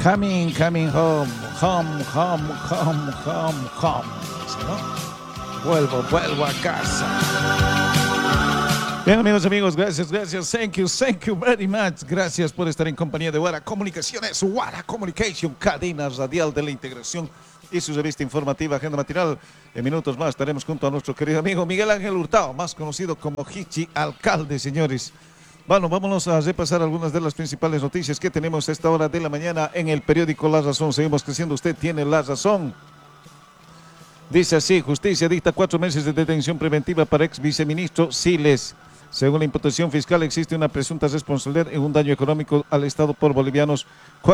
Coming home, home. ¿No? Vuelvo a casa. Bien, amigos, gracias. Thank you very much. Gracias por estar en compañía de Wara Comunicaciones, Wara Communication, cadena radial de la integración y su revista informativa Agenda Matinal. En minutos más estaremos junto a nuestro querido amigo Miguel Ángel Hurtado, más conocido como Hichi Alcalde, señores. Bueno, vámonos a repasar algunas de las principales noticias que tenemos a esta hora de la mañana en el periódico La Razón. Seguimos creciendo, usted tiene la razón. Dice así: justicia dicta 4 meses de detención preventiva para ex viceministro Siles. Según la imputación fiscal, existe una presunta responsabilidad en un daño económico al Estado por bolivianos,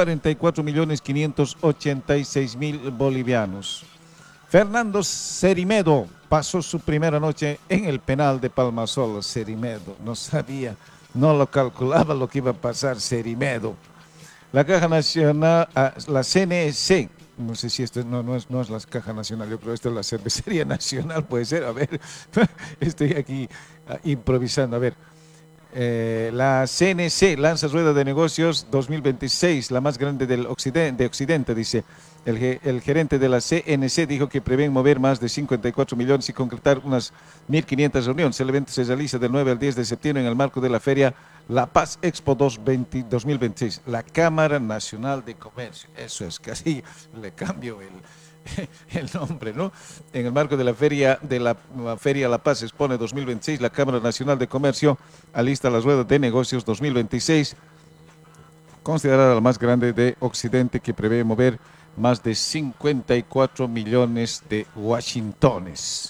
44.586.000 bolivianos. Fernando Cerimedo pasó su primera noche en el penal de Palmasol. Cerimedo, no sabía, no lo calculaba lo que iba a pasar Cerimedo. La Caja Nacional, la CNC, no sé si esto no es la Caja Nacional, yo creo que esto es la Cervecería Nacional, puede ser, a ver, estoy aquí improvisando, a ver. La CNC lanza rueda de negocios 2026, la más grande de Occidente, dice. El gerente de la CNC dijo que prevén mover más de 54 millones y concretar unas 1.500 reuniones. El evento se realiza del 9 al 10 de septiembre en el marco de la feria La Paz Expo 2026, la Cámara Nacional de Comercio. Eso es, casi le cambio el nombre, ¿no? En el marco de la feria La Paz Expone 2026, la Cámara Nacional de Comercio alista la rueda de negocios 2026, considerada la más grande de Occidente, que prevé mover más de 54 millones de washingtones.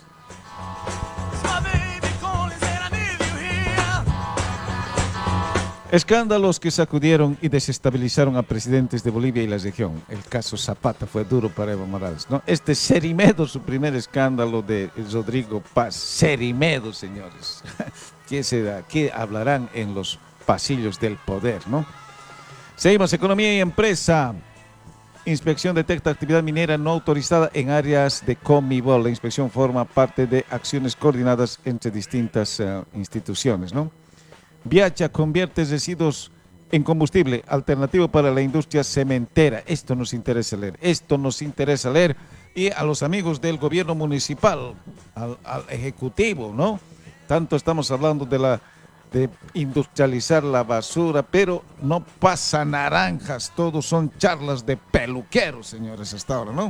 Escándalos que sacudieron y desestabilizaron a presidentes de Bolivia y la región. El caso Zapata fue duro para Evo Morales, ¿no? Cerimedo, su primer escándalo de Rodrigo Paz. Cerimedo, señores. ¿Qué hablarán en los pasillos del poder, no? Seguimos, economía y empresa. Inspección detecta actividad minera no autorizada en áreas de Comibol. La inspección forma parte de acciones coordinadas entre distintas instituciones, ¿no? Viacha convierte residuos en combustible alternativo para la industria cementera. Esto nos interesa leer. Y a los amigos del gobierno municipal, al ejecutivo, ¿no? Tanto estamos hablando de industrializar la basura, pero no pasa naranjas, todos son charlas de peluqueros, señores, hasta ahora, ¿no?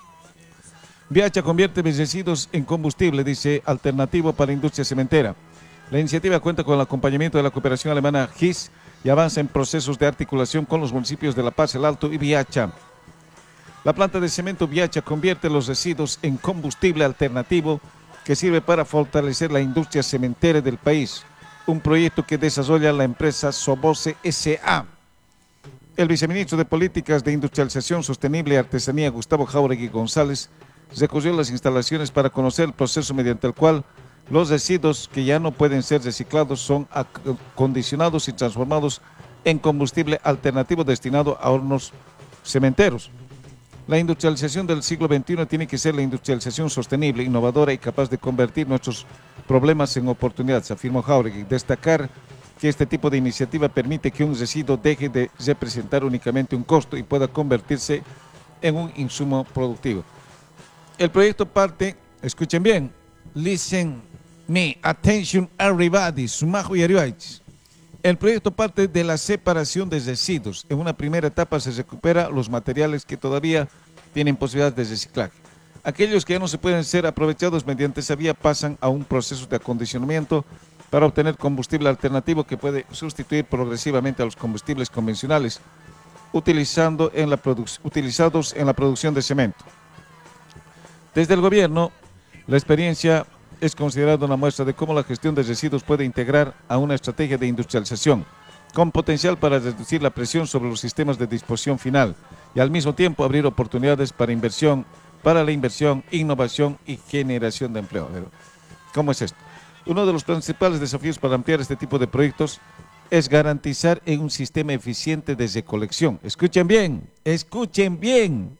Viacha convierte residuos en combustible, dice, alternativo para la industria cementera. La iniciativa cuenta con el acompañamiento de la cooperación alemana GIS y avanza en procesos de articulación con los municipios de La Paz, El Alto y Viacha. La planta de cemento Viacha convierte los residuos en combustible alternativo que sirve para fortalecer la industria cementera del país. Un proyecto que desarrolla la empresa Sobose S.A. El viceministro de Políticas de Industrialización Sostenible y Artesanía, Gustavo Jáuregui González, recorrió las instalaciones para conocer el proceso mediante el cual los residuos que ya no pueden ser reciclados son acondicionados y transformados en combustible alternativo destinado a hornos cementeros. La industrialización del siglo XXI tiene que ser la industrialización sostenible, innovadora y capaz de convertir nuestros problemas en oportunidades, afirmó Jáuregui. Destacar que este tipo de iniciativa permite que un residuo deje de representar únicamente un costo y pueda convertirse en un insumo productivo. El proyecto parte, escuchen bien, listen me, attention everybody, Sumajo y Ariuaich. El proyecto parte de la separación de residuos. En una primera etapa se recupera los materiales que todavía tienen posibilidad de reciclaje. Aquellos que ya no se pueden ser aprovechados mediante esa vía pasan a un proceso de acondicionamiento para obtener combustible alternativo que puede sustituir progresivamente a los combustibles convencionales utilizados en la producción de cemento. Desde el gobierno, la experiencia es considerada una muestra de cómo la gestión de residuos puede integrar a una estrategia de industrialización con potencial para reducir la presión sobre los sistemas de disposición final y al mismo tiempo abrir oportunidades para la inversión, innovación y generación de empleo. ¿Cómo es esto? Uno de los principales desafíos para ampliar este tipo de proyectos es garantizar un sistema eficiente de recolección. Escuchen bien.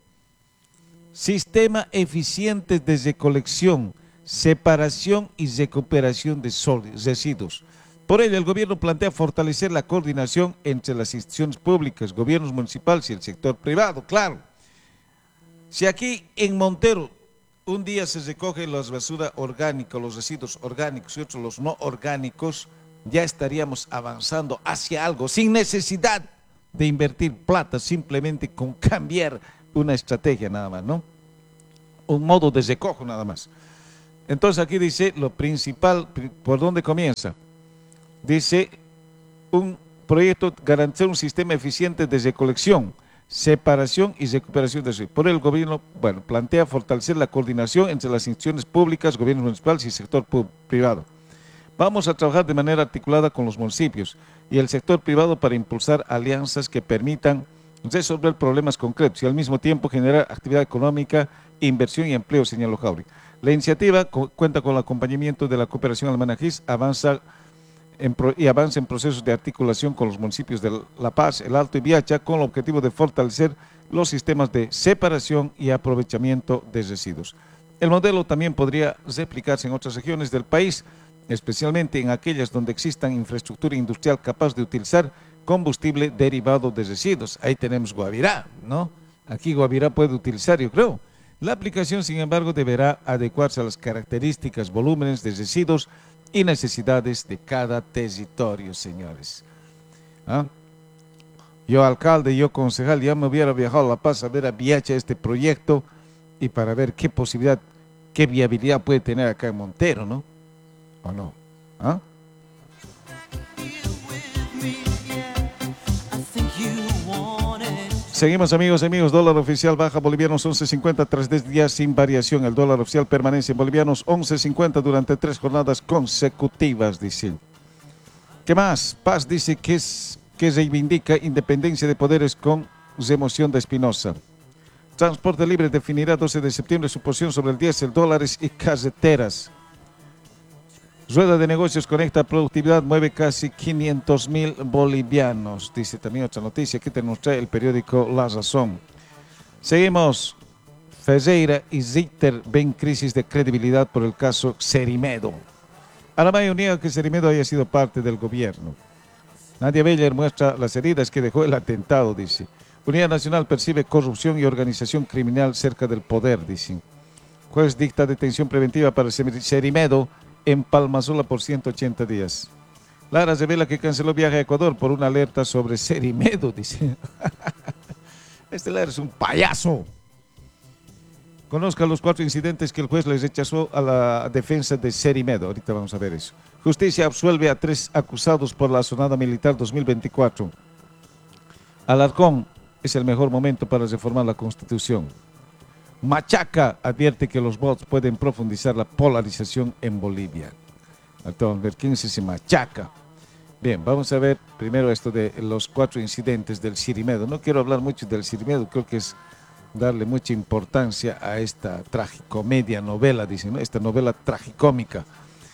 Sistema eficiente de recolección, separación y recuperación de residuos. Por ello, el gobierno plantea fortalecer la coordinación entre las instituciones públicas, gobiernos municipales y el sector privado. Claro, si aquí en Montero un día se recogen las basura orgánica, los residuos orgánicos y otros los no orgánicos, ya estaríamos avanzando hacia algo sin necesidad de invertir plata, simplemente con cambiar una estrategia nada más, ¿no? Un modo de recojo nada más. Entonces aquí dice lo principal, ¿por dónde comienza? Dice, un proyecto garantizar un sistema eficiente de recolección, separación y recuperación de residuos. Por el gobierno, bueno, plantea fortalecer la coordinación entre las instituciones públicas, gobiernos municipales y sector privado. Vamos a trabajar de manera articulada con los municipios y el sector privado para impulsar alianzas que permitan resolver problemas concretos y al mismo tiempo generar actividad económica, inversión y empleo, señaló Jauregui. La iniciativa cuenta con el acompañamiento de la cooperación alemana GIS, avanza en procesos de articulación con los municipios de La Paz, El Alto y Viacha, con el objetivo de fortalecer los sistemas de separación y aprovechamiento de residuos. El modelo también podría replicarse en otras regiones del país, especialmente en aquellas donde existan infraestructura industrial capaz de utilizar combustible derivado de residuos. Ahí tenemos Guavirá, ¿no? Aquí Guavirá puede utilizar, yo creo. La aplicación, sin embargo, deberá adecuarse a las características, volúmenes de residuos y necesidades de cada territorio, señores. ¿Ah? Yo, alcalde, yo, concejal, ya me hubiera viajado a La Paz a ver a Viacha este proyecto y para ver qué posibilidad, qué viabilidad puede tener acá en Montero, ¿no? ¿O no? ¿Ah? Seguimos, amigos, dólar oficial baja, bolivianos 11.50 tras 10 días sin variación. El dólar oficial permanece en bolivianos 11.50 durante 3 jornadas consecutivas, dice. ¿Qué más? Paz dice que reivindica independencia de poderes con remoción de Espinosa. Transporte Libre definirá 12 de septiembre su posición sobre el diésel, dólares y carreteras. Rueda de negocios conecta productividad, mueve casi 500.000 bolivianos. Dice también otra noticia que te trae el periódico La Razón. Seguimos. Ferreira y Richter ven crisis de credibilidad por el caso Cerimedo. Aramayo niega que Cerimedo haya sido parte del gobierno. Nadia Beller muestra las heridas que dejó el atentado, dice. Unidad Nacional percibe corrupción y organización criminal cerca del poder, dice. Juez dicta detención preventiva para Cerimedo en Palmasola por 180 días. Lara revela que canceló viaje a Ecuador por una alerta sobre Cerimedo, dice. Este Lara es un payaso. Conozca los 4 incidentes que el juez les rechazó a la defensa de Cerimedo. Ahorita vamos a ver eso. Justicia absuelve a 3 acusados por la asonada militar 2024. Alarcón es el mejor momento para reformar la Constitución. Machaca advierte que los bots pueden profundizar la polarización en Bolivia. Ahorita vamos a ver quién es ese Machaca. Bien, vamos a ver primero esto de los 4 incidentes del Cerimedo. No quiero hablar mucho del Cerimedo, creo que es darle mucha importancia a esta tragicomedia novela, dicen, ¿no? Esta novela tragicómica.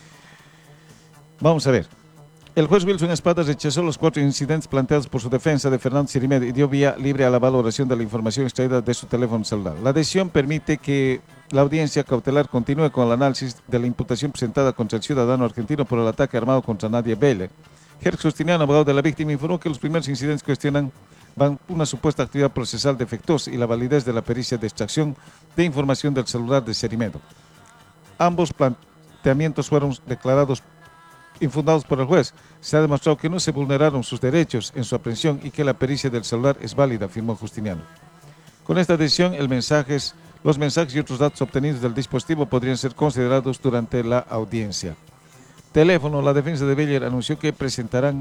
Vamos a ver. El juez Wilson Espada rechazó los 4 incidentes planteados por su defensa de Fernando Cerimedo y dio vía libre a la valoración de la información extraída de su teléfono celular. La decisión permite que la audiencia cautelar continúe con el análisis de la imputación presentada contra el ciudadano argentino por el ataque armado contra Nadia Beller. Gerx Justiniano, abogado de la víctima, informó que los primeros incidentes cuestionan una supuesta actividad procesal defectuosa y la validez de la pericia de extracción de información del celular de Cerimedo. Ambos planteamientos fueron declarados infundados por el juez. Se ha demostrado que no se vulneraron sus derechos en su aprehensión y que la pericia del celular es válida, afirmó Justiniano. Con esta decisión, los mensajes y otros datos obtenidos del dispositivo podrían ser considerados durante la audiencia. Teléfono. La defensa de Beller anunció que presentarán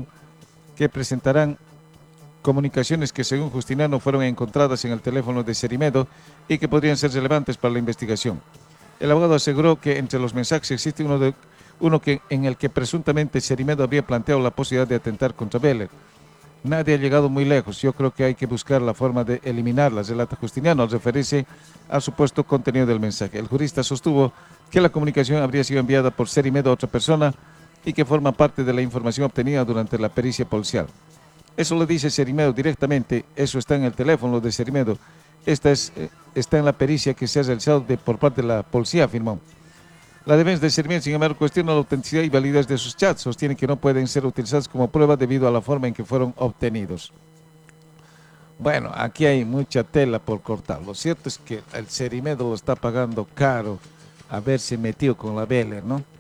comunicaciones que, según Justiniano, fueron encontradas en el teléfono de Cerimedo y que podrían ser relevantes para la investigación. El abogado aseguró que entre los mensajes existe uno en el que presuntamente Cerimedo habría planteado la posibilidad de atentar contra Beller. Nadie ha llegado muy lejos. Yo creo que hay que buscar la forma de eliminarlas, relata Justiniano al referirse al supuesto contenido del mensaje. El jurista sostuvo que la comunicación habría sido enviada por Cerimedo a otra persona y que forma parte de la información obtenida durante la pericia policial. Eso lo dice Cerimedo directamente, eso está en el teléfono de Cerimedo. Está en la pericia que se ha realizado por parte de la policía, afirmó. La defensa de Serimed, sin embargo, cuestiona la autenticidad y validez de sus chats. Sostiene que no pueden ser utilizados como prueba debido a la forma en que fueron obtenidos. Bueno, aquí hay mucha tela por cortar. Lo cierto es que el Serimed lo está pagando caro haberse metido con la Beler, ¿no?